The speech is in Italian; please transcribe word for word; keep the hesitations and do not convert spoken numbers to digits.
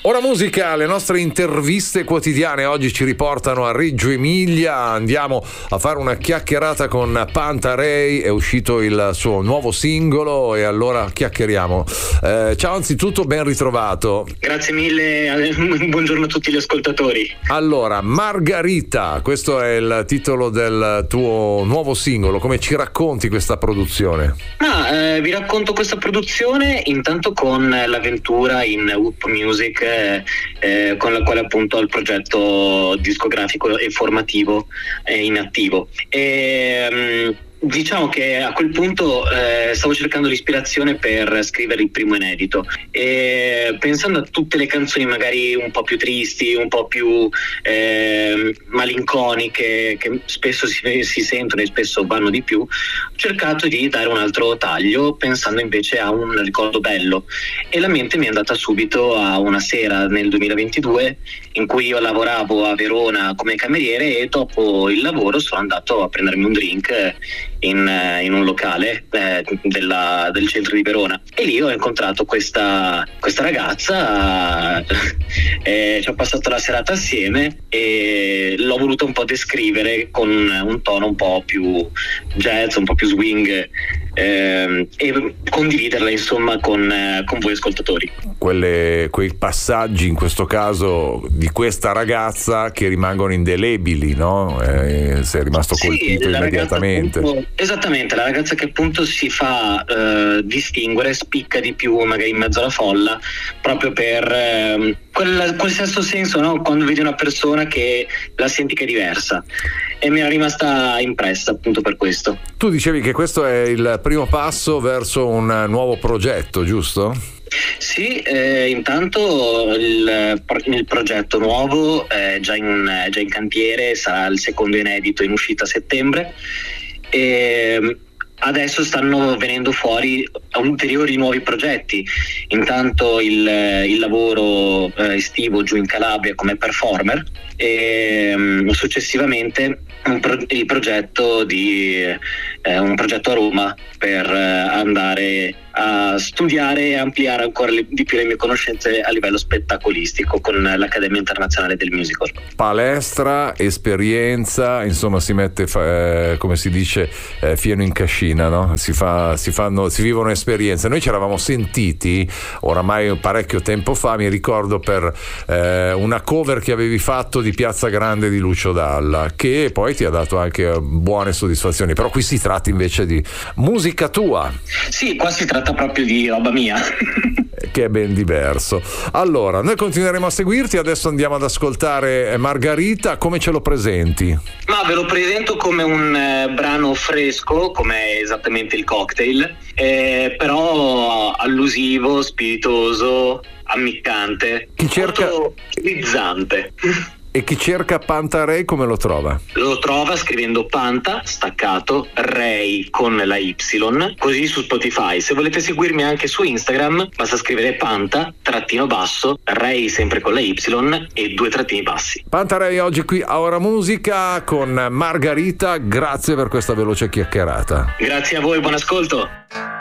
Ora musica, le nostre interviste quotidiane oggi ci riportano a Reggio Emilia, andiamo a fare una chiacchierata con Pantarei, è uscito il suo nuovo singolo e allora chiacchieriamo. Eh, ciao anzitutto, ben ritrovato. Grazie mille, buongiorno a tutti gli ascoltatori. Allora, Margarita, questo è il titolo del tuo nuovo singolo, come ci racconti questa produzione? Ah, eh, vi racconto questa produzione intanto con l'avventura in Whoop Music, Eh, con la quale appunto ho il progetto discografico e formativo eh, in attivo. E, um, diciamo che a quel punto eh, stavo cercando l'ispirazione per scrivere il primo inedito e pensando a tutte le canzoni magari un po' più tristi, un po' più eh, malinconiche, che spesso si, si sentono e spesso vanno di più, ho cercato di dare un altro taglio pensando invece a un ricordo bello, e la mente mi è andata subito a una sera nel duemilaventidue in cui io lavoravo a Verona come cameriere e dopo il lavoro sono andato a prendermi un drink in, in un locale eh, della, del centro di Verona, e lì ho incontrato questa, questa ragazza e ci ho passato la serata assieme e l'ho voluto un po' descrivere con un tono un po' più jazz, un po' più swing, eh, e condividerla insomma con, eh, con voi ascoltatori. Quelle, quei passaggi in questo caso di questa ragazza che rimangono indelebili, no? Eh, sei rimasto colpito sì, immediatamente. Appunto, esattamente, la ragazza che appunto si fa eh, distinguere, spicca di più magari in mezzo alla folla, proprio per eh, quel, quel sesto senso, no? Quando vedi una persona che la senti che è diversa, e mi era rimasta impressa appunto per questo. Tu dicevi che questo è il primo passo verso un nuovo progetto, giusto? Sì, eh, intanto il, il progetto nuovo è già in, è già in cantiere, sarà il secondo inedito in uscita a settembre, e adesso stanno venendo fuori ulteriori nuovi progetti. Intanto il, il lavoro eh, estivo giù in Calabria come performer, e um, successivamente un pro- il progetto di eh, un progetto a Roma per eh, andare a studiare e ampliare ancora le, di più le mie conoscenze a livello spettacolistico con l'Accademia Internazionale del Musical. Palestra, esperienza, insomma si mette eh, come si dice eh, fieno in cascina, no? Si fa, si fanno, si vivono esperienze. Noi ci eravamo sentiti oramai parecchio tempo fa, mi ricordo, per eh, una cover che avevi fatto di Piazza Grande di Lucio Dalla, che poi ti ha dato anche buone soddisfazioni, però qui si tratta invece di musica tua. Sì, qua si tratta proprio di roba mia. Che è ben diverso. Allora, noi continueremo a seguirti, adesso andiamo ad ascoltare Margarita. Come ce lo presenti? Ma ve lo presento come un eh, brano fresco, come esattamente il cocktail, eh, però allusivo, spiritoso, ammiccante, chi cerca utilizzante. E chi cerca Pantarei come lo trova? Lo trova scrivendo Panta, staccato, Rei con la Y, così su Spotify. Se volete seguirmi anche su Instagram, basta scrivere Panta, trattino basso, Rei sempre con la Y e due trattini bassi. Pantarei oggi qui a Ora Musica con Margarita, grazie per questa veloce chiacchierata. Grazie a voi, buon ascolto.